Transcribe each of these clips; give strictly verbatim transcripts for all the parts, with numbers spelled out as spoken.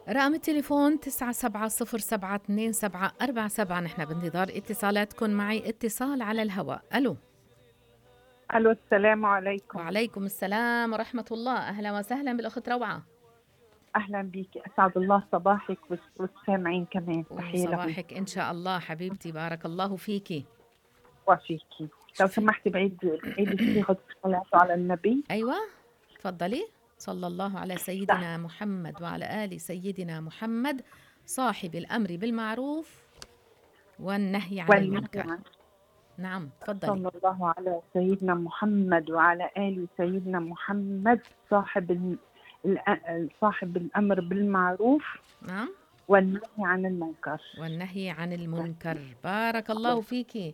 رقم التليفون تسعة سبعة صفر سبعة اثنين سبعة أربعة سبعة. نحن بانتظار اتصالاتكم. معي اتصال على الهواء. ألو. الو، السلام عليكم. وعليكم السلام ورحمة الله. أهلا وسهلا بالأخت روعة. اهلا بيكي، اسعد الله صباحك والسامعين كمان، تحيه لهم. وصباحك إن شاء الله حبيبتي، بارك الله فيكي. وفيكي لو شوفي. سمحتي بعيد عيد صيغه الصلاه على النبي. أيوة تفضلي. صلى الله على صح. سيدنا محمد وعلى آل سيدنا محمد صاحب الأمر بالمعروف والنهي عن والنهي المنكر. عن نعم تفضلي. صلى الله على سيدنا محمد وعلى ال سيدنا محمد صاحب ال... ال- صاحب الامر بالمعروف نعم. والنهي عن المنكر. والنهي عن المنكر. بارك الله فيكي.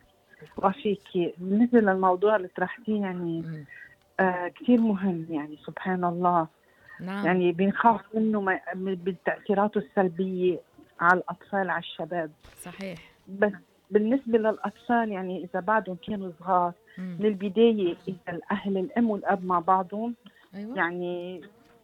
وفيكي بالنسبه للموضوع اللي طرحتيه، يعني مم. آه كثير مهم، يعني سبحان الله. نعم يعني بنخاف منه ما- من- بالتأثيراته السلبية على الأطفال، على الشباب. صحيح. بس بالنسبة للأطفال، يعني إذا بعدهم كانوا صغار مم. من البداية، إذا الأهل الأم والأب مع بعضهم، أيوة. يعني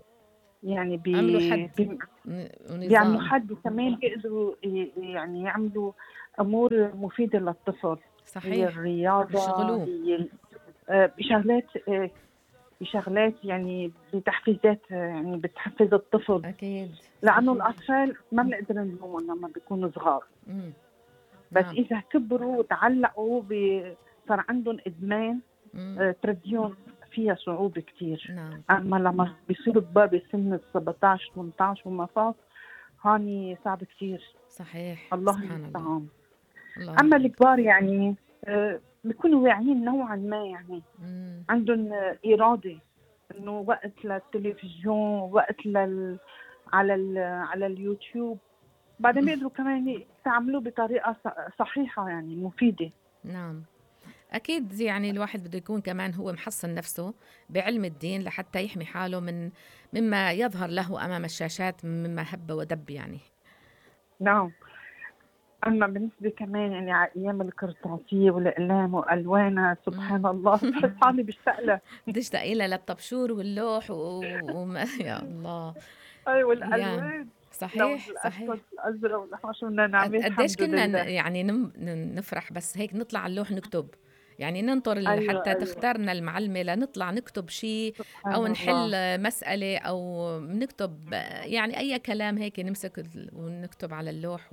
يعني عملوا بي حد بي ن- بيعملوا ونظام. حد، كمان بيقدروا ي- يعني يعملوا أمور مفيدة للطفل. هي صحيح. الرياضة، يشغلوه. هي ال- آه، بشغلات آه، بشغلات يعني بتحفيزات، آه، يعني بتحفز الطفل. أكيد. لأنه صحيح. الأطفال ما بنقدر نلومهم لما بيكونوا صغار، مم. بس نعم. إذا كبروا وتعلقوا صار عندهم إدمان، مم. آه، ترديهم فيها صعوبة كتير. نعم. أما لما بيصيروا كبار بسن ال سبعطعش ثمنطعش وما فوق، هاني صعب كتير. صحيح. الله سبحان الله. المستعان. الله أما أكبر. الكبار يعني آه، بيكونوا واعيين نوعا ما، يعني مم. عندهم آه، إرادة إنه وقت للتلفزيون، وقت لل على ال... على اليوتيوب، بعدين بيقدروا كمان يستعملوه بطريقة ص- صحيحة، يعني مفيدة. نعم أكيد. يعني الواحد بده يكون كمان هو محصن نفسه بعلم الدين لحتى يحمي حاله من مما يظهر له أمام الشاشات مما هب ودب يعني. نعم. أما بالنسبة كمان يعني على أيام القرطاسية والأقلام وألوانها، سبحان مم. الله بحس حالي بشتاق لها. بدي اشتاقي لها للطبشور واللوح و... وما يا الله. أيوة أيام. الألوان، لون صحيح الأسود صحيح. والأزرق والأحمر، شو بدنا قد- نعمل؟ قديش الحمد كنا ن- لله. يعني نم- ن- نفرح بس هيك نطلع على اللوح نكتب. يعني ننطر ال- أيوة حتى أيوة، تختارنا المعلمة لنطلع نكتب شيء أو سبحان نحل الله. مسألة أو نكتب يعني أي كلام هيك نمسك ال- ونكتب على اللوح و...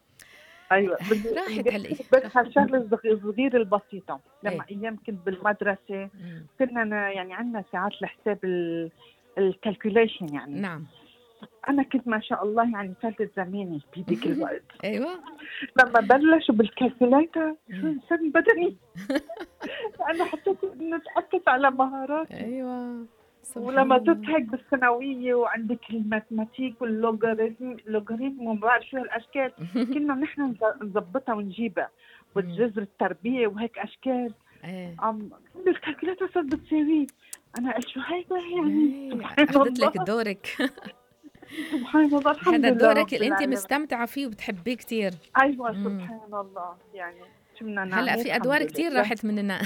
أيوة بدي راحت بدي هالإيه. أحكي بس هالشغلة الصغ- الصغيرة البسيطة. لما إيه. أيام كنت بالمدرسة مم. كنا ن- يعني عندنا ساعات لحساب الكالكوليشن، يعني نعم. أنا كنت ما شاء الله يعني ثالثة زماني بهذيك الوقت. أيوة. لما بلشوا بالكالكوليتر مم. انسان بدني. أنا حسيت إنه تأكدت على مهاراتي. أيوة. سبحان ولما الله. تضحك بالثانوية وعندك الماثماتيك واللوغاريتم لوغاريتم وما بعرف شو هالأشكال، كنا نحن نز- نظبطها ونجيبها، مم. والجذر التربية وهيك أشكال. إيه. عم بالكالكوليتر صرت بتساويه. أنا قلت شو هيدا يعني؟ إيه. سبحان أخذت لك الله. دورك. سبحان الله، هذا الحمد لله دورك رب اللي أنت العالمين. مستمتعة فيه وبتحبيه كتير. أيوة مم. سبحان الله، يعني شو بدنا هلا نعمل؟ في الحمد ادوار كتير لله. راحت مننا.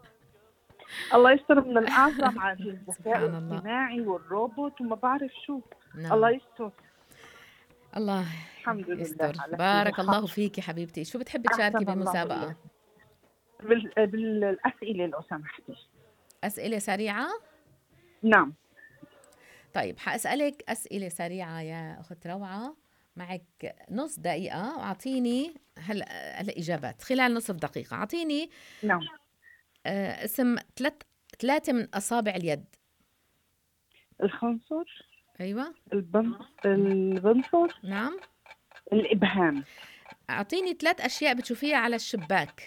الله يستر من الأعظم على الذكاء سبحان الله. الاصطناعي والروبوت وما بعرف شو. الله نعم. يستر. الله الحمد لله يستر. على كل بارك حال. الله فيكي حبيبتي. شو بتحبي تشاركي أحسن الله بالمسابقة؟ إليك. بال... بالأسئلة لو سمحتي. أسئلة سريعة. نعم. طيب حأسألك أسئلة سريعة يا أخت روعة. معك نص دقيقة وأعطيني هلا الإجابات خلال نصف دقيقة. أعطيني نعم. آه اسم ثلاث ثلاثة من أصابع اليد. الخنصر، أيوة. البن... البنصر، نعم. الإبهام. أعطيني ثلاث أشياء بتشوفيها على الشباك.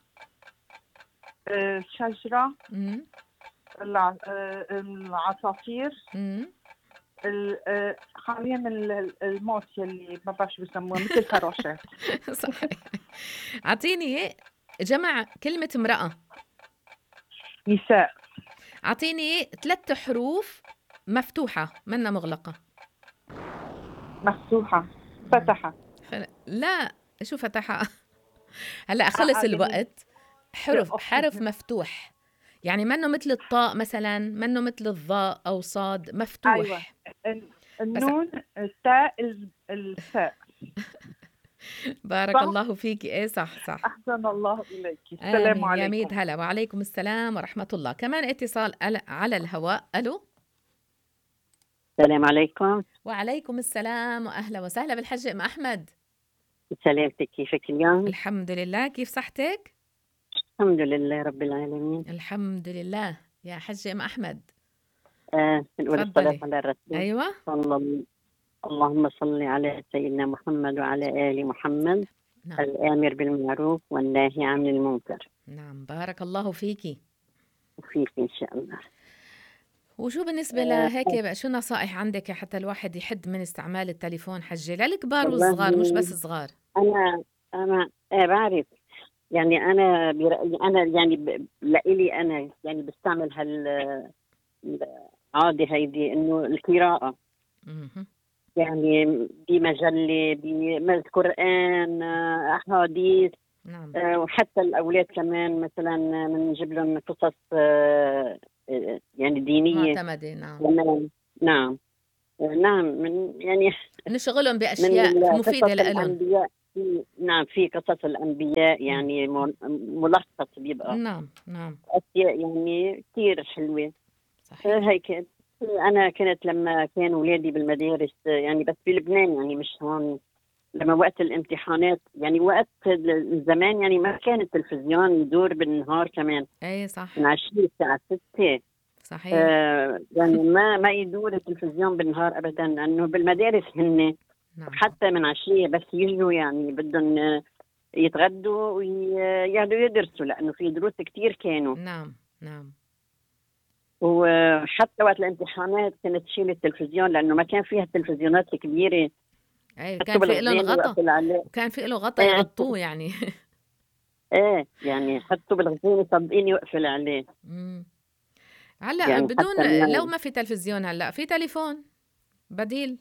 آه، الشجرة، مم. الع... آه، العصافير، مم. ال- آه، حاليا ال- الموت يلي ما بعرف شو بسموها، مثل الفراشات. صحيح. أعطيني جمع كلمة امرأة. نساء. أعطيني ثلاث حروف مفتوحة منا مغلقة. مفتوحة. مم. فتحة. خل... لا. شو فتحها؟ هلا آه، خلص آه، يعني الوقت. حرف أوكي. حرف مفتوح. يعني منه مثل الطاء مثلا، منه مثل الظاء أو صاد، أيوة. مفتوح. ال- النون التاء ال- الفاء. بارك صح؟ الله فيكي. ايه صح صح. أحسن الله إليك. السلام آمين يا عليكم. ميت هلا. وعليكم السلام ورحمة الله. كمان اتصال على على الهواء. ألو. السلام عليكم. وعليكم السلام وأهلا وسهلا بالحج أم أحمد. سلامتك، كيفك اليوم؟ الحمد لله. كيف صحتك؟ الحمد لله رب العالمين. الحمد لله يا حج أم أحمد. آه نقول الصلاة تفضلي. على الرسول. أيوة. صلى الله- اللهم صل على سيدنا محمد وعلى آل محمد. نعم الآمر بالمعروف والناهي عن المنكر. نعم. بارك الله فيكي. وفيك إن شاء الله. وشو بالنسبة آه لهيك بقى، شو نصائح عندك حتى الواحد يحد من استعمال التليفون حجة للكبار والله والصغار مش بس صغار؟ أنا أنا آه بعرف، يعني أنا برأيي أنا يعني ب- لإلي أنا يعني بستعمل هال العادة هيدي إنه القراءة، مهم. يعني بمجلة بالقرآن، آه، أحاديث، نعم آه، وحتى الأولاد كمان مثلا بنجيب لهم قصص آه، آه، يعني دينية معتمدة. نعم. كمان. نعم. آه، نعم، من يعني نشغلهم من بأشياء قصص مفيدة لهم. الأنبياء. في نعم في قصص الأنبياء مم. يعني م- ملخص بيبقى نعم نعم أشياء يعني كثير حلوة. آه، صحيح. هيك أنا كنت لما كانوا أولادي بالمدارس، آه، يعني بس بلبنان يعني مش هون، لما وقت الامتحانات يعني وقت زمان يعني ما كان التلفزيون يدور بالنهار كمان ايه صح من عشية الساعة ستة. صحيح. آه يعني ما ما يدور التلفزيون بالنهار أبدا، لأنه بالمدارس هن نعم حتى من عشية بس يجوا يعني بدهم آه، يتغدوا ويقعدوا يدرسوا، لأنه في دروس كتير كانوا. نعم نعم وحتى وقت الامتحانات كانت تشيل التلفزيون لأنه ما كان فيها التلفزيونات الكبيرة، ايه حطوا كان في لهم بالغزالة غطا، وقفل عليه. وكان في له غطا ايه يغطوه يعني. ايه يعني حطوا بالغزالة صدقيني وقفل عليه. مم. هلا يعني حتى بدون، لو النوم. ما في تلفزيون هلا في تليفون بديل.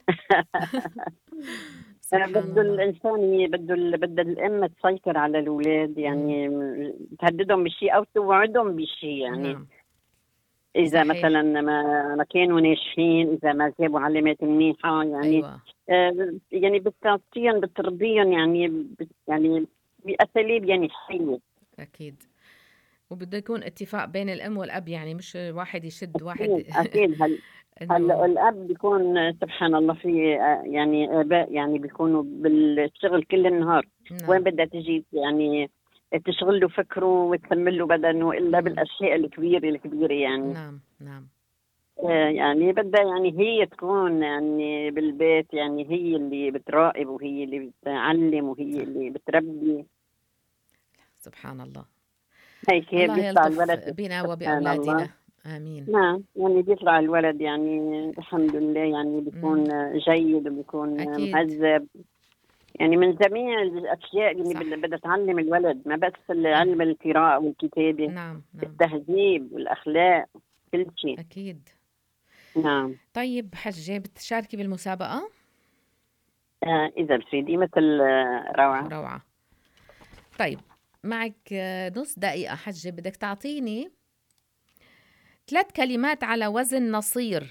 آه، سبحان بده الله. الإنسان ي- بده ال- بده الأم تسيطر على الأولاد، مم. يعني م- تهددهم بشيء أو توعدهم بشيء. يعني نعم إذا صحيح. مثلا ما ما كانوا ناجحين، إذا ما جابوا علامات منيحة، يعني ايوه آه، يعني بتعطيهم بتربيهم يعني بت- يعني بأساليب يعني حلوة. اكيد. وبده يكون اتفاق بين الام والاب، يعني مش واحد يشد واحد. أكيد أكيد. هل هلا انه الأب بيكون سبحان الله في آه، يعني آباء يعني بيكونوا بالشغل كل النهار، وين نعم. بدها تجي يعني تشغل له فكره وتكمل له بدنه إلا مم. بالأشياء الكبيرة الكبيرة يعني. نعم نعم آه، يعني بدها يعني هي تكون يعني بالبيت، يعني هي اللي بتراقب وهي اللي بتعلم وهي صح. اللي بتربي. سبحان الله. هيك الله بيطلع يلطف الولد بنا سبحان الله. وبأولادنا. آمين. نعم يعني بيطلع الولد يعني الحمد لله يعني مم. بيكون جيد وبيكون أكيد. مهذب، يعني من جميع الأشياء اللي صح. بد- بدها تعلم الولد، ما بس علم القراءة والكتابة، نعم نعم التهذيب والأخلاق كل شيء. أكيد. نعم. طيب حجة، بتشاركي بالمسابقة؟ آه إذا بتريدي مثل آه، روعة. روعة. طيب معك آه، نص دقيقة حجة، بدك تعطيني ثلاث كلمات على وزن نصير.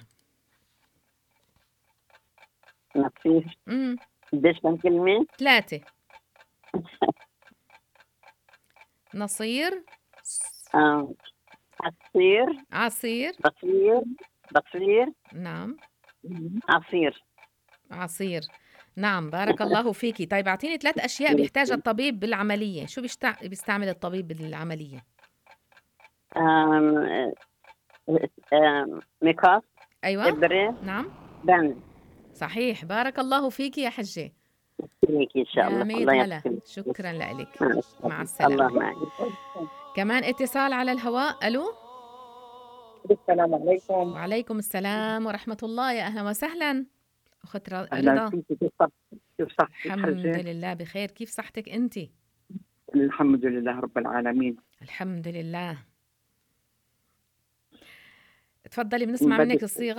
نصير. امم قديش كم كلمة؟ ثلاثة. نصير. آه عصير. عصير. بصير. بصير. نعم. عصير. عصير. نعم بارك الله فيكي. طيب أعطيني ثلاث أشياء بيحتاجها الطبيب بالعملية. شو بيشتع... بيستعمل الطبيب بالعملية؟ آم، آم، مقص. أيوة. إبرة. نعم بند. صحيح. بارك الله فيكي يا حجة. ليك إن شاء يا الله، الله ميت هلا. يعطيك. شكرا لك. مع مع السلامة. الله السلامة. معك. كمان اتصال على الهواء. ألو. السلام عليكم. وعليكم السلام ورحمة الله. يا أهلا وسهلا أخت ر- اهلا رضا. فيك، كيف صحتك؟ كيف صحتك الحمد حجة؟ لله بخير. كيف صحتك أنت؟ الحمد لله رب العالمين. الحمد لله. تفضلي بنسمع بدك منك الصيغة.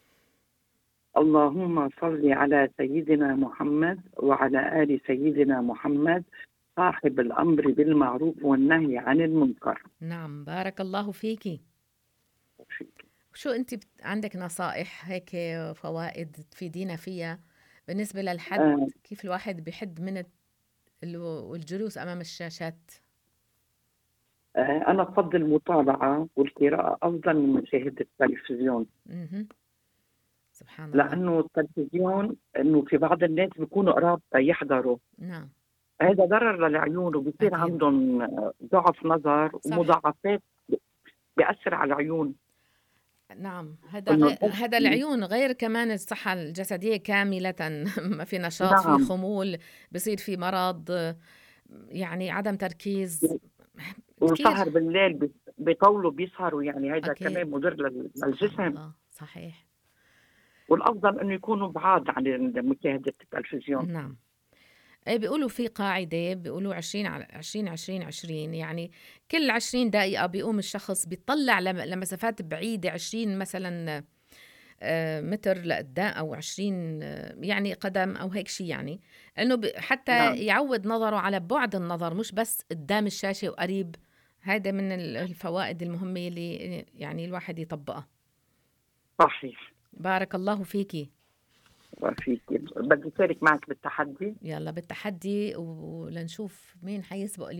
اللهم صل على سيدنا محمد وعلى آل سيدنا محمد صاحب الأمر بالمعروف والنهي عن المنكر. نعم بارك الله فيكي. شو أنت بت... عندك نصائح هيك فوائد تفيدينا فيها بالنسبة للحد، آه، كيف الواحد بيحد من ال- الجلوس أمام الشاشات؟ آه، أنا أفضل المطالعة والقراءة أفضل من مشاهدة التلفزيون. مهم. سبحان الله. لأنه التلفزيون إنه في بعض الناس بيكونوا قراب يحضروا، نعم. هذا ضرر للعيون وبصير أكيد. عندهم آه، ضعف نظر صح. ومضاعفات بيأثر على العيون. نعم، هذا إنه غير الناس- هذا العيون، غير كمان الصحة الجسدية كاملة. ما في نشاط، في نعم، خمول، بصير في مرض، يعني عدم تركيز وسهر كتير. بالليل بي- بيطولوا بيسهروا، يعني هذا أكيد. كمان مضر لل- سبحان للجسم. الله. صحيح. والأفضل إنه يكونوا بعاد عن مشاهدة التلفزيون. نعم. إيه، بيقولوا في قاعدة، بيقولوا عشرين على عشرين عشرين عشرين، يعني كل عشرين دقيقة بيقوم الشخص بيطلع لم- لمسافات بعيدة، عشرين مثلا آه، متر لقدام، أو عشرين آه، يعني قدم أو هيك شيء، يعني إنه ب- حتى نعم، يعود نظره على بعد النظر، مش بس قدام الشاشة وقريب. هذا من ال- الفوائد المهمة اللي يعني الواحد يطبقها. صحيح. بارك الله فيكي. وفيك بدي أشارك معك بالتحدي. يلا بالتحدي ولنشوف مين حيسبق